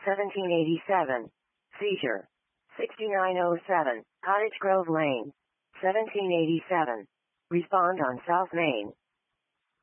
1787. Seizure. 6907, Cottage Grove Lane. 1787. Respond on South Main.